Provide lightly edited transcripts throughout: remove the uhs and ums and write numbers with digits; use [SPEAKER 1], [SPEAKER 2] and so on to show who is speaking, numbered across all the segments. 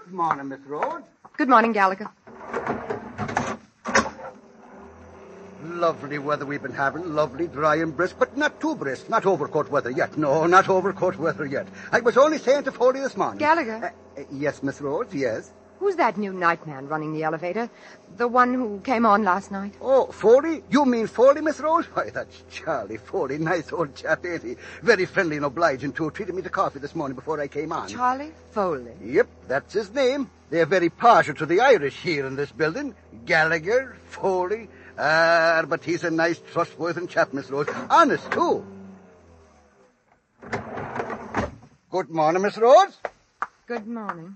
[SPEAKER 1] Good morning, Miss Rhodes.
[SPEAKER 2] Good morning, Gallagher.
[SPEAKER 1] Lovely weather we've been having. Lovely, dry and brisk, but not too brisk. Not overcoat weather yet. No, not overcoat weather yet. I was only saying to Foley this morning.
[SPEAKER 2] Gallagher?
[SPEAKER 1] Yes, Miss Rhodes, yes.
[SPEAKER 2] Who's that new night man running the elevator? The one who came on last night?
[SPEAKER 1] Oh, Foley? You mean Foley, Miss Rose? Why, that's Charlie Foley. Nice old chap, ain't he? Very friendly and obliging, too. Treated me to coffee this morning before I came on.
[SPEAKER 2] Charlie Foley?
[SPEAKER 1] Yep, that's his name. They're very partial to the Irish here in this building. Gallagher, Foley. But he's a nice, trustworthy chap, Miss Rose. Honest, too. Good morning, Miss Rose.
[SPEAKER 2] Good morning.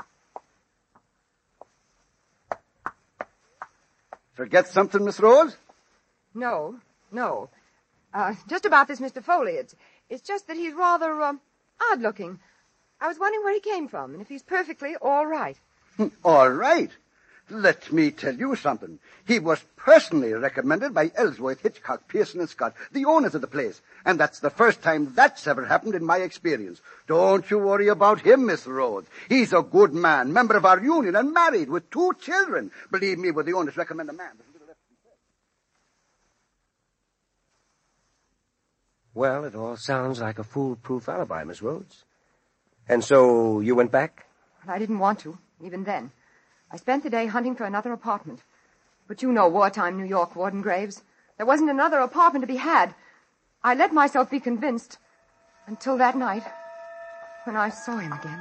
[SPEAKER 1] Forget something, Miss Rose?
[SPEAKER 2] No. Just about this Mr. Foley. It's just that he's rather, odd-looking. I was wondering where he came from, and if he's perfectly all right.
[SPEAKER 1] All right. Let me tell you something. He was personally recommended by Ellsworth, Hitchcock, Pearson, and Scott, the owners of the place. And that's the first time that's ever happened in my experience. Don't you worry about him, Miss Rhodes. He's a good man, member of our union, and married with 2 children. Believe me, when the owners recommend a man...
[SPEAKER 3] Well, it all sounds like a foolproof alibi, Miss Rhodes. And so you went back?
[SPEAKER 2] I didn't want to, even then. I spent the day hunting for another apartment. But you know wartime New York, Warden Graves. There wasn't another apartment to be had. I let myself be convinced until that night when I saw him again.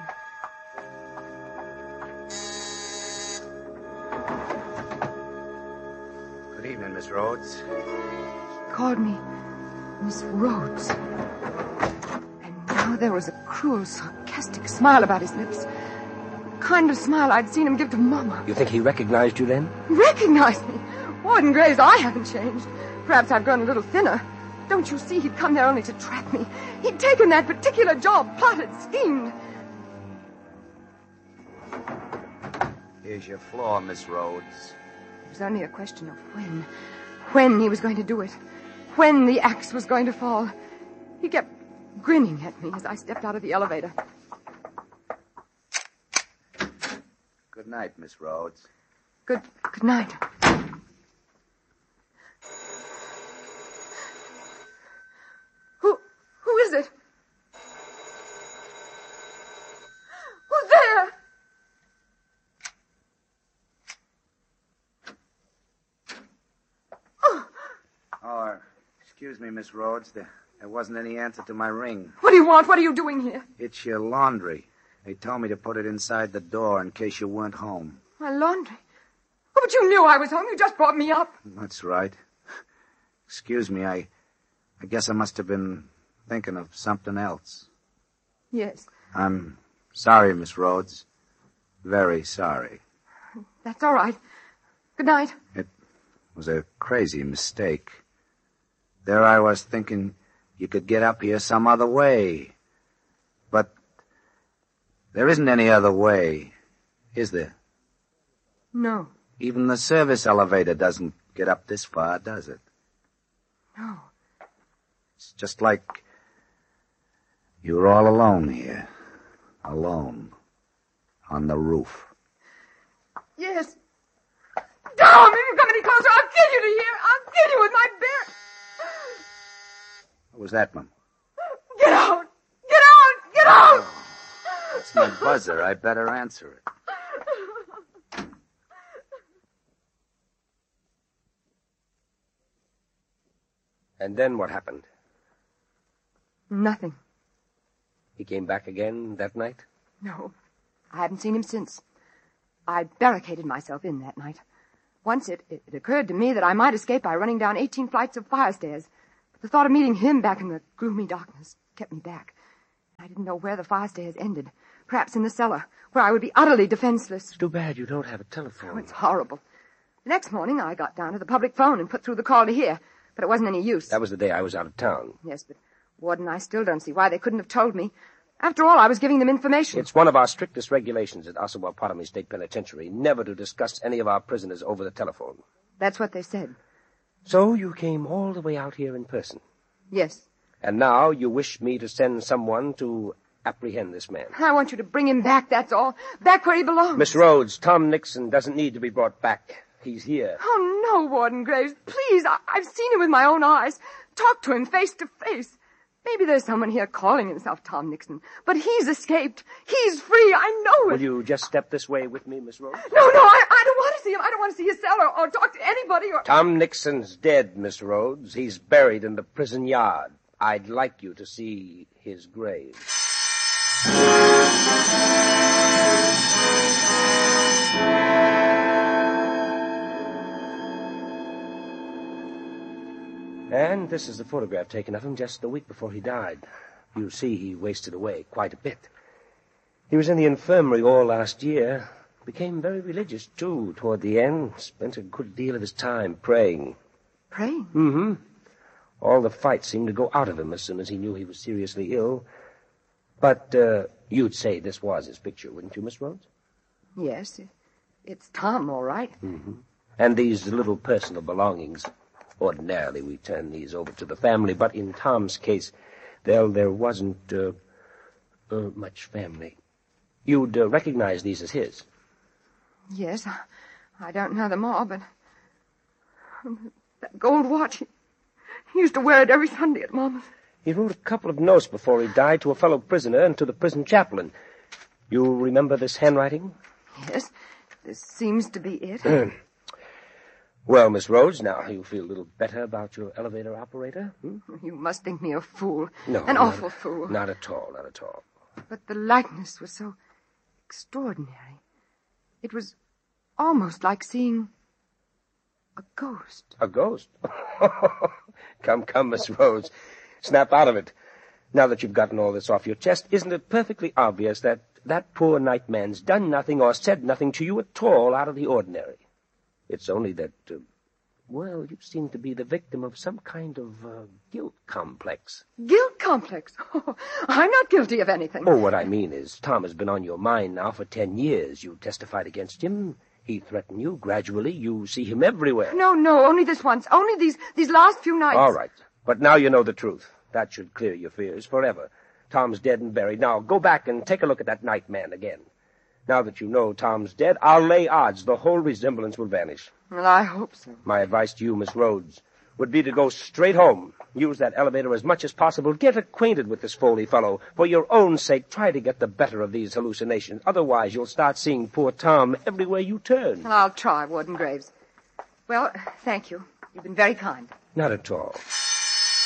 [SPEAKER 3] Good evening, Miss Rhodes.
[SPEAKER 2] He called me Miss Rhodes. And now there was a cruel, sarcastic smile about his lips. The kind of smile I'd seen him give to Mama.
[SPEAKER 3] You think he recognized you then?
[SPEAKER 2] Recognized me? Warden Graves, I haven't changed. Perhaps I've grown a little thinner. Don't you see he'd come there only to trap me? He'd taken that particular job, plotted, schemed.
[SPEAKER 4] Here's your floor, Miss Rhodes.
[SPEAKER 2] It was only a question of when. When he was going to do it. When the axe was going to fall. He kept grinning at me as I stepped out of the elevator.
[SPEAKER 4] Good night, Miss Rhodes.
[SPEAKER 2] Good night. Who is it? Who's there?
[SPEAKER 4] Oh, excuse me, Miss Rhodes. There wasn't any answer to my ring.
[SPEAKER 2] What do you want? What are you doing here?
[SPEAKER 4] It's your laundry. They told me to put it inside the door in case you weren't home.
[SPEAKER 2] My laundry? Oh, but you knew I was home. You just brought me up.
[SPEAKER 4] That's right. Excuse me, I guess I must have been thinking of something else.
[SPEAKER 2] Yes.
[SPEAKER 4] I'm sorry, Miss Rhodes. Very sorry.
[SPEAKER 2] That's all right. Good night.
[SPEAKER 4] It was a crazy mistake. There I was thinking you could get up here some other way. But there isn't any other way, is there?
[SPEAKER 2] No.
[SPEAKER 4] Even the service elevator doesn't get up this far, does it?
[SPEAKER 2] No.
[SPEAKER 4] It's just like you're all alone here. Alone. On the roof.
[SPEAKER 2] Yes. Don't if you come any closer, I'll kill you to hear. I'll kill you with my bare...
[SPEAKER 4] What was that, Mum?
[SPEAKER 2] Get out! Get out! Get out!
[SPEAKER 4] It's my buzzer. I better answer it.
[SPEAKER 3] And then what happened?
[SPEAKER 2] Nothing.
[SPEAKER 3] He came back again that night?
[SPEAKER 2] No. I haven't seen him since. I barricaded myself in that night. Once it occurred to me that I might escape by running down 18 flights of fire stairs. But the thought of meeting him back in the gloomy darkness kept me back. I didn't know where the fire stairs ended. Perhaps in the cellar, where I would be utterly defenseless.
[SPEAKER 3] It's too bad you don't have a telephone.
[SPEAKER 2] Oh, it's horrible. The next morning, I got down to the public phone and put through the call to here. But it wasn't any use.
[SPEAKER 3] That was the day I was out of town.
[SPEAKER 2] Yes, but, Warden, I still don't see why they couldn't have told me. After all, I was giving them information.
[SPEAKER 3] It's one of our strictest regulations at Osawatomie State Penitentiary never to discuss any of our prisoners over the telephone.
[SPEAKER 2] That's what they said.
[SPEAKER 3] So you came all the way out here in person?
[SPEAKER 2] Yes.
[SPEAKER 3] And now you wish me to send someone to apprehend this man.
[SPEAKER 2] I want you to bring him back, that's all. Back where he belongs.
[SPEAKER 3] Miss Rhodes, Tom Nixon doesn't need to be brought back. He's here.
[SPEAKER 2] Oh, no, Warden Graves. Please, I've seen him with my own eyes. Talk to him face to face. Maybe there's someone here calling himself Tom Nixon, but he's escaped. He's free. I know it.
[SPEAKER 3] Will you just step this way with me, Miss Rhodes?
[SPEAKER 2] No, I don't want to see him. I don't want to see his cell or talk to anybody or...
[SPEAKER 3] Tom Nixon's dead, Miss Rhodes. He's buried in the prison yard. I'd like you to see his grave. And this is the photograph taken of him just a week before he died. You see, he wasted away quite a bit. He was in the infirmary all last year. Became very religious, too, toward the end. Spent a good deal of his time praying.
[SPEAKER 2] Praying?
[SPEAKER 3] Mm-hmm. All the fight seemed to go out of him as soon as he knew he was seriously ill. But you'd say this was his picture, wouldn't you, Miss Rhodes?
[SPEAKER 2] Yes, it's Tom, all right.
[SPEAKER 3] Mm-hmm. And these little personal belongings... Ordinarily, we turn these over to the family, but in Tom's case, there wasn't much family. You'd recognize these as his.
[SPEAKER 2] Yes, I don't know them all, but that gold watch, he used to wear it every Sunday at Mama's.
[SPEAKER 3] He wrote a couple of notes before he died to a fellow prisoner and to the prison chaplain. You remember this handwriting?
[SPEAKER 2] Yes, this seems to be it.
[SPEAKER 3] Well, Miss Rhodes, now you feel a little better about your elevator operator?
[SPEAKER 2] You must think me a fool.
[SPEAKER 3] No,
[SPEAKER 2] an awful fool.
[SPEAKER 3] Not at all, not at all.
[SPEAKER 2] But the likeness was so extraordinary. It was almost like seeing a ghost.
[SPEAKER 3] A ghost? Come, Miss Rhodes. Snap out of it. Now that you've gotten all this off your chest, isn't it perfectly obvious that that poor nightman's done nothing or said nothing to you at all out of the ordinary? It's only that, you seem to be the victim of some kind of guilt complex.
[SPEAKER 2] Guilt complex? Oh, I'm not guilty of anything.
[SPEAKER 3] Oh, what I mean is, Tom has been on your mind now for 10 years. You testified against him. He threatened you. Gradually, you see him everywhere.
[SPEAKER 2] No, only this once. Only these last few nights.
[SPEAKER 3] All right. But now you know the truth. That should clear your fears forever. Tom's dead and buried. Now, go back and take a look at that nightman again. Now that you know Tom's dead, I'll lay odds the whole resemblance will vanish.
[SPEAKER 2] Well, I hope so.
[SPEAKER 3] My advice to you, Miss Rhodes, would be to go straight home. Use that elevator as much as possible. Get acquainted with this Foley fellow. For your own sake, try to get the better of these hallucinations. Otherwise, you'll start seeing poor Tom everywhere you turn.
[SPEAKER 2] Well, I'll try, Warden Graves. Well, thank you. You've been very kind.
[SPEAKER 3] Not at all.